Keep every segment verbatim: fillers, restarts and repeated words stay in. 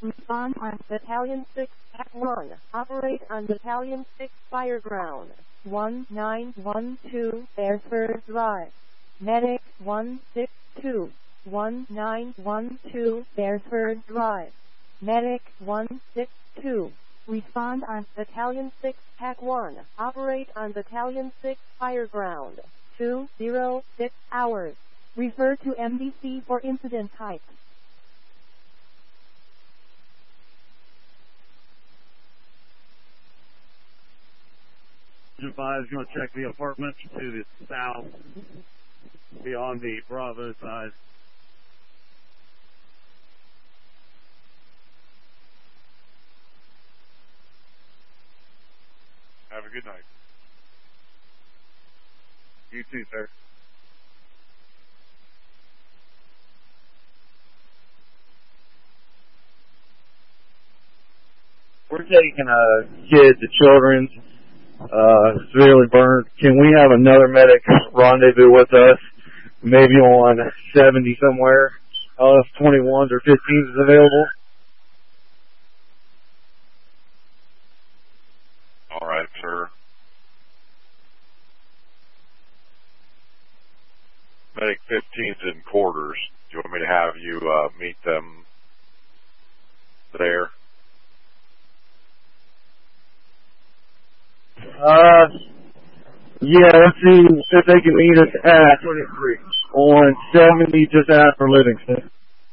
Respond on Battalion six at one. Operate on Battalion six Fireground. one nine one two Beresford Drive. Medic one six two. one nine one two Beresford Drive. Medic one six two. Respond on Battalion six Pack one. Operate on Battalion six Fireground. two zero six hours. Refer to M D C for incident type. Five is going to check the apartment to the south beyond the Bravo side. Have a good night. You too, sir. We're taking a kid to Children's, uh, severely burned. Can we have another medic rendezvous with us? Maybe on seventy somewhere. Uh, if twenty-ones or fifteens is available. All right, sir. Medic fifteen's in quarters. Do you want me to have you uh, meet them there? Uh, yeah, let's see if they can meet us at on seventy just after Livingston.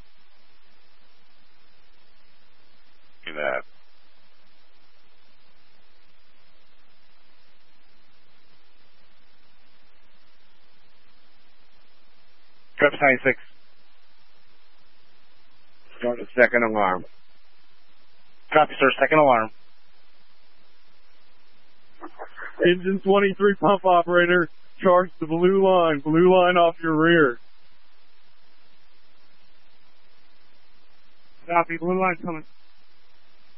Do that. Copy ninety-six. Start the second alarm. Copy, sir. Second alarm. Engine twenty-three pump operator, charge the blue line. Blue line off your rear. Copy. Blue line coming.